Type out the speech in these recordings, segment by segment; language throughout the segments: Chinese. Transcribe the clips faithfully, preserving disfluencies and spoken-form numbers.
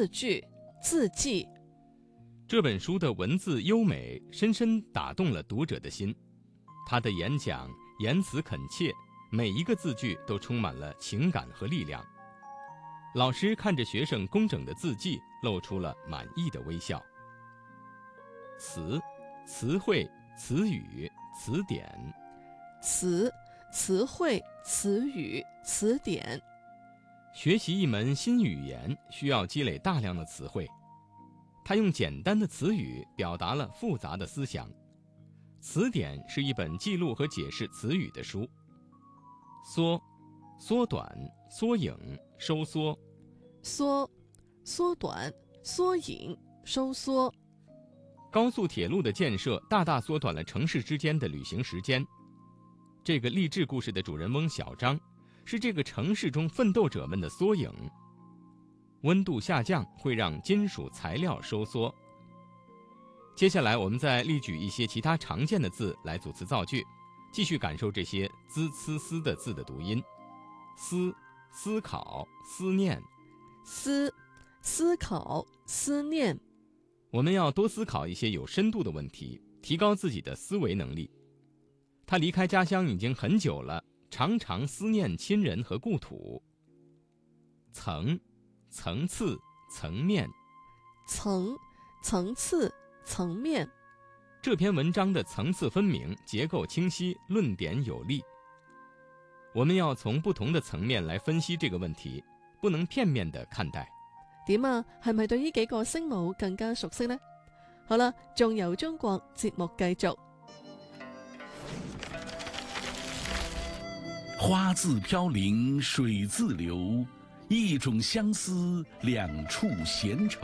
字句、字迹。 这本书的文字优美，深深打动了读者的心。他的演讲言辞恳切，每一个字句都充满了情感和力量。老师看着学生工整的字迹，露出了满意的微笑。词、词汇、词语、词典。 词、词汇、词语、词典。 学习一门新语言需要积累大量的词汇。他用简单的词语表达了复杂的思想。词典是一本记录和解释词语的书。缩、缩短、缩影、收缩。 缩、缩短、缩影、收缩。 高速铁路的建设大大缩短了城市之间的旅行时间。这个励志故事的主人翁小张，是这个城市中奋斗者们的缩影。温度下降会让金属材料收缩。接下来我们再例举一些其他常见的字来组词造句，继续感受这些滋呲丝的字的读音。思、思考、思念。 思、思考、思念。 我们要多思考一些有深度的问题，提高自己的思维能力。他离开家乡已经很久了，常常思念亲人和故土。层、层次、层面。 层、层次、层面。 这篇文章的层次分明，结構清晰，论点有力。我們要從不同的層面來分析這個問題，不能片面地看待。 點啊？係咪對呢幾個聲母更加熟悉呢？好啦，仲由中國節目繼續。 花自飄零水自流，一種相思兩處閒愁。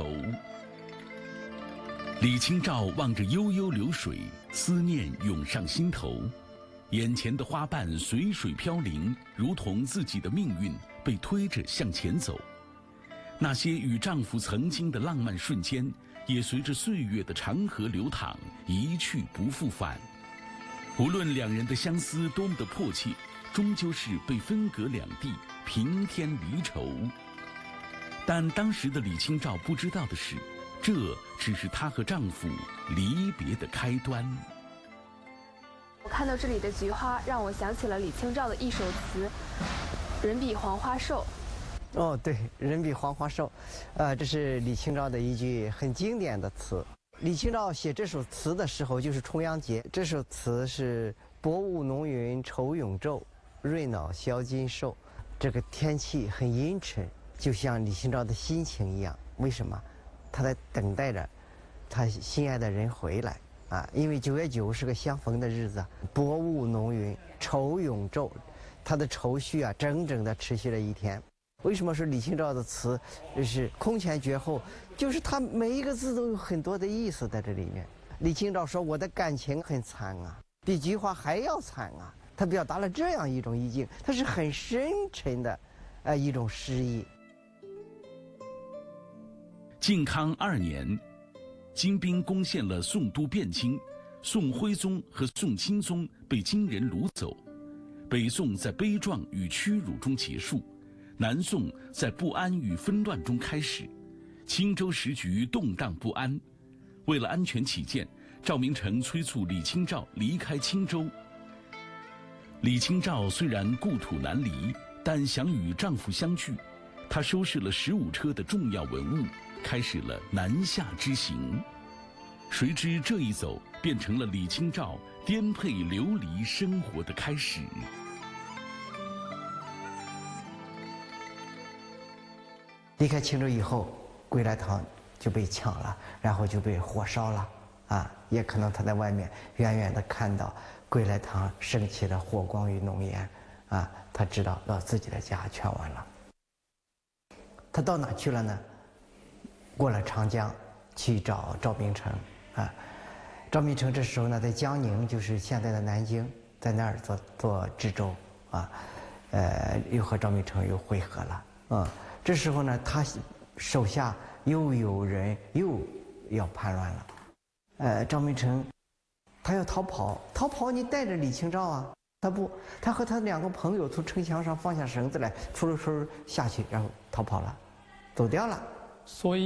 李清照望着悠悠流水，思念湧上心頭。眼前的花瓣隨水飄零，如同自己的命運被推着向前走。那些與丈夫曾經的浪漫瞬間，也隨着歲月的長河流淌，一去不復返。無論兩人的相思多麼的迫切，終究是被分隔兩地，平添離愁。但當時的李清照不知道的是，這只是她和丈夫離別的開端。 我看到這裡的菊花，讓我想起了李清照的一首詞《人比黃花瘦》。 哦，對，人比黃花瘦，呃，這是李清照的一句很經典的詞。李清照寫這首詞的時候就是重陽節，這首詞是薄霧濃雲愁永晝，瑞腦銷金獸。這個天氣很陰沉，就像李清照的心情一樣。為什麼？她在等待着她心愛的人回來啊！因為九月九是個相逢的日子，薄霧濃雲愁永晝，她的愁緒啊，整整的持續了一天。為什麼說李清照的詞是空前絕後？就是他每一個字都有很多的意思在這裡面。李清照說：“我的感情很慘啊，比菊花還要慘啊。”他表達了這樣一種意境，它是很深沉的，呃，一種詩意。 靖康二年，金兵攻陷了宋都汴京，宋徽宗和宋钦宗被金人掳走，北宋在悲壯與屈辱中結束。南宋在不安與紛亂中開始，青州時局動盪不安。為了安全起見，趙明誠催促李清照離開青州。李清照雖然故土難離，但想與丈夫相聚。她收拾了十五車的重要文物，開始了南下之行。誰知這一走，變成了李清照顛沛流離生活的開始。 離開青州以後，歸來堂就被搶了，然後就被火燒了。啊，也可能他在外面遠遠地看到歸來堂升起的火光與濃煙，啊，他知道到自己的家全完了。他到哪去了呢？過了長江去找趙明誠。啊，趙明誠這時候呢，在江寧，就是現在的南京，在那兒做做知州。啊，呃，又和趙明誠又會合了。啊。這時候呢，他手下又有人又要叛亂了。呃，趙明誠他要逃跑，逃跑你帶着李清照啊，他不，他和他兩個朋友從城牆上放下繩子來，出了出下去，然後逃跑了，走掉了。 所以